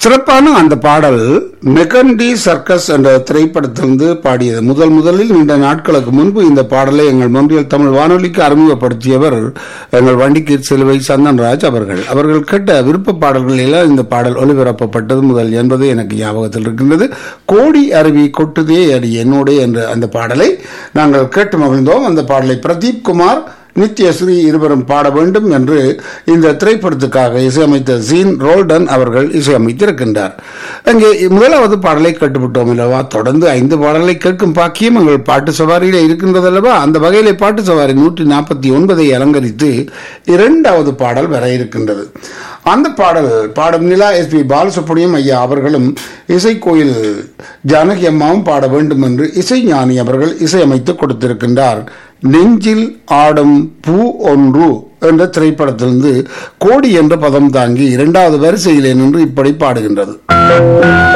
சிறப்பான அந்த பாடல் மெகண்டி சர்க்கஸ் என்ற திரைப்படத்திலிருந்து பாடியது. முதலில் நீண்ட நாட்களுக்கு முன்பு இந்த பாடலை எங்கள் மொன்றியல் தமிழ் வானொலிக்கு அறிமுகப்படுத்தியவர் எங்கள் வண்டிக்கு சிலுவை சந்தன்ராஜ் அவர்கள் கேட்ட விருப்ப பாடல்களில் இந்த பாடல் ஒளிபரப்பப்பட்டது முதல் என்பது எனக்கு ஞாபகத்தில் இருக்கின்றது. கோடி அருவி கொட்டுதே அடி என்னோடு என்ற அந்த பாடலை நாங்கள் கேட்டு மகிழ்ந்தோம். அந்த பாடலை பிரதீப் குமார் நித்யஸ்ரீ இருவரும் பாட வேண்டும் என்று இந்த திரைப்படத்துக்காக இசையமைத்த ஜீன் ரோல்டன் அவர்கள் இசையமைத்திருக்கின்றார். அங்கே முதலாவது பாடலை கேட்டுவிட்டோம் அல்லவா? தொடர்ந்து 5 பாடலை கேட்கும் பாக்கியம் எங்கள் பாட்டு சவாரியில இருக்கின்றது அல்லவா? அந்த வகையிலே பாட்டு சவாரி 149 அலங்கரித்து 2வது பாடல் வர இருக்கின்றது. அந்த பாடல் பாடும் நிலா எஸ்பி பாலசுப்ரமணியம் ஐயா அவர்களும் இசைக்கோயில் ஜானகி அம்மாவும் பாட வேண்டும் என்று இசைஞானி அவர்கள் இசையமைத்து கொடுத்திருக்கின்றார். நெஞ்சில் ஆடும் பூ ஒன்று என்ற திரைப்படத்திலிருந்து கோடி என்ற பதம் தாங்கி 2வது வரிசையிலே நின்று இப்படி பாடுகின்றது.